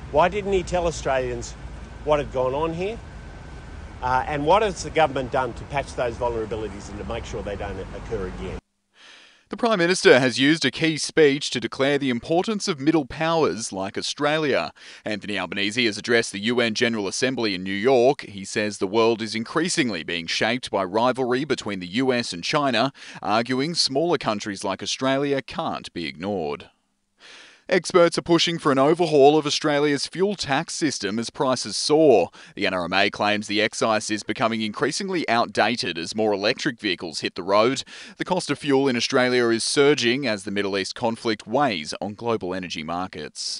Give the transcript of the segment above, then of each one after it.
Why didn't he tell Australians what had gone on here? And what has the government done to patch those vulnerabilities and to make sure they don't occur again? The Prime Minister has used a key speech to declare the importance of middle powers like Australia. Anthony Albanese has addressed the UN General Assembly in New York. He says the world is increasingly being shaped by rivalry between the US and China, arguing smaller countries like Australia can't be ignored. Experts are pushing for an overhaul of Australia's fuel tax system as prices soar. The NRMA claims the excise is becoming increasingly outdated as more electric vehicles hit the road. The cost of fuel in Australia is surging as the Middle East conflict weighs on global energy markets.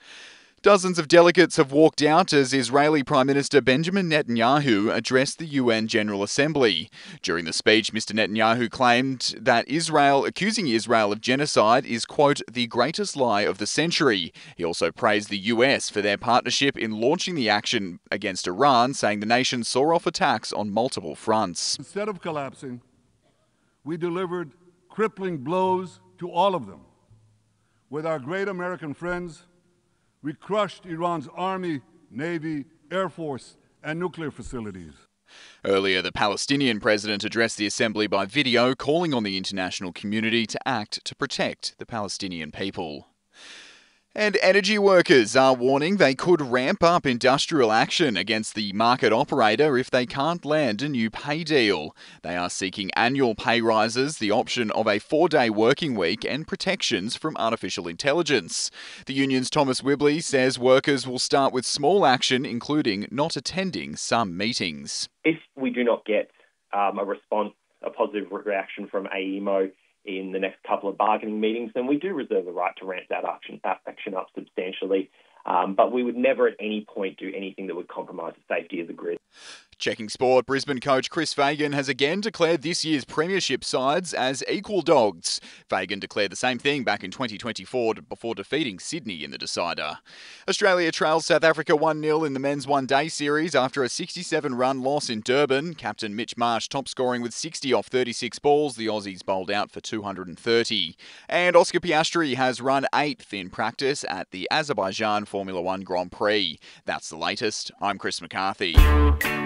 Dozens of delegates have walked out as Israeli Prime Minister Benjamin Netanyahu addressed the UN General Assembly. During the speech, Mr. Netanyahu claimed that accusing Israel of genocide is, quote, the greatest lie of the century. He also praised the US for their partnership in launching the action against Iran, saying the nation saw off attacks on multiple fronts. Instead of collapsing, we delivered crippling blows to all of them. With our great American friends, we crushed Iran's army, navy, air force, and nuclear facilities. Earlier, the Palestinian president addressed the assembly by video, calling on the international community to act to protect the Palestinian people. And energy workers are warning they could ramp up industrial action against the market operator if they can't land a new pay deal. They are seeking annual pay rises, the option of a 4-day working week, and protections from artificial intelligence. The union's Thomas Whibley says workers will start with small action, including not attending some meetings. If we do not get a positive reaction from AEMO in the next couple of bargaining meetings, then we do reserve the right to ramp that action up substantially. But we would never at any point do anything that would compromise the safety of the grid. Checking sport, Brisbane coach Chris Fagan has again declared this year's premiership sides as equal dogs. Fagan declared the same thing back in 2024 before defeating Sydney in the decider. Australia trails South Africa 1-0 in the men's one-day series after a 67-run loss in Durban. Captain Mitch Marsh top scoring with 60 off 36 balls. The Aussies bowled out for 230. And Oscar Piastri has run 8th in practice at the Azerbaijan Formula One Grand Prix. That's the latest. I'm Chris McCarthy.